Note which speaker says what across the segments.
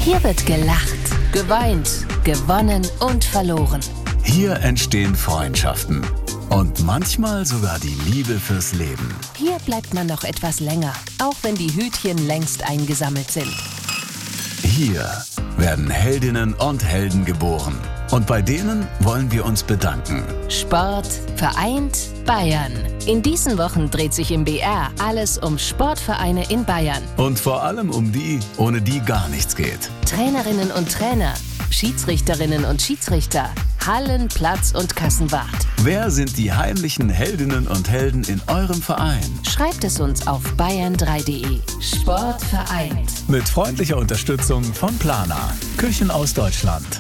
Speaker 1: Hier wird gelacht, geweint, gewonnen und verloren.
Speaker 2: Hier entstehen Freundschaften und manchmal sogar die Liebe fürs Leben.
Speaker 1: Hier bleibt man noch etwas länger, auch wenn die Hütchen längst eingesammelt sind.
Speaker 2: Hier werden Heldinnen und Helden geboren. Und bei denen wollen wir uns bedanken.
Speaker 1: Sport vereint Bayern. In diesen Wochen dreht sich im BR alles um Sportvereine in Bayern.
Speaker 2: Und vor allem um die, ohne die gar nichts geht.
Speaker 1: Trainerinnen und Trainer, Schiedsrichterinnen und Schiedsrichter, Hallen-, Platz- und Kassenwart.
Speaker 2: Wer sind die heimlichen Heldinnen und Helden in eurem Verein?
Speaker 1: Schreibt es uns auf bayern3.de. Sport vereint.
Speaker 2: Mit freundlicher Unterstützung von Plana. Küchen aus Deutschland.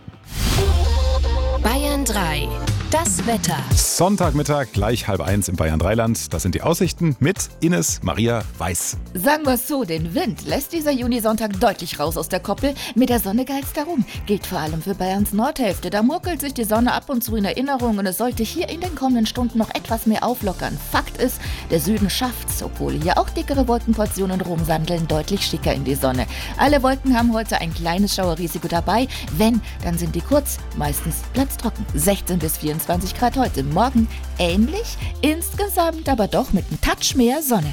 Speaker 1: Bayern 3. Das Wetter.
Speaker 3: Sonntagmittag, gleich 12:30 im Bayern 3-Land. Das sind die Aussichten mit Ines Maria Weiß.
Speaker 4: Sagen wir es so, den Wind lässt dieser Junisonntag deutlich raus aus der Koppel. Mit der Sonne geht's darum. Gilt vor allem für Bayerns Nordhälfte. Da muckelt sich die Sonne ab und zu in Erinnerung und es sollte hier in den kommenden Stunden noch etwas mehr auflockern. Fakt ist, der Süden schafft's, obwohl hier auch dickere Wolkenportionen rumsandeln, deutlich schicker in die Sonne. Alle Wolken haben heute ein kleines Schauerrisiko dabei. Wenn, dann sind die kurz. Meistens bleibt's trocken. 16 bis 24 Grad heute. Morgen ähnlich, insgesamt aber doch mit einem Touch mehr Sonne.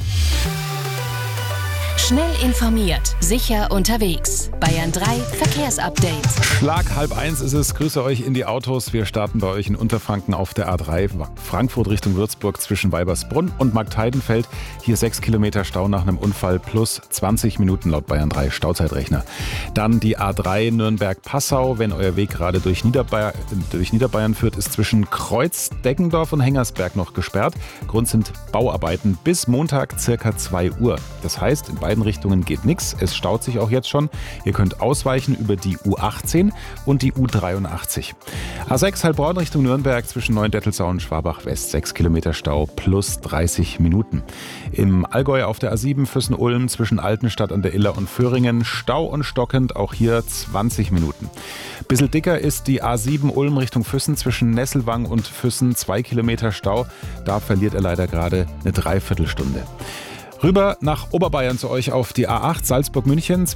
Speaker 1: Schnell informiert, sicher unterwegs. Bayern 3 Verkehrsupdate.
Speaker 3: Schlag 12:30 ist es. Grüße euch in die Autos. Wir starten bei euch in Unterfranken auf der A3 Frankfurt Richtung Würzburg zwischen Weibersbrunn und Marktheidenfeld. Hier 6 Kilometer Stau nach einem Unfall plus 20 Minuten laut Bayern 3 Stauzeitrechner. Dann die A3 Nürnberg-Passau. Wenn euer Weg gerade durch Niederbayern führt, ist zwischen Kreuz, Deggendorf und Hengersberg noch gesperrt. Grund sind Bauarbeiten bis Montag circa 2 Uhr. Das heißt, in beiden Richtungen geht nichts. Es staut sich auch jetzt schon. Ihr könnt ausweichen über die U18 und die U83. A6 Heilbronn Richtung Nürnberg zwischen Neuendettelsau und Schwabach West 6 Kilometer Stau plus 30 Minuten. Im Allgäu auf der A7 Füssen-Ulm zwischen Altenstadt an der Iller und Föhringen Stau und stockend, auch hier 20 Minuten. Bisschen dicker ist die A7 Ulm Richtung Füssen zwischen Nesselwang und Füssen 2 Kilometer Stau. Da verliert er leider gerade eine Dreiviertelstunde. Rüber nach Oberbayern zu euch auf die A8 Salzburg-München.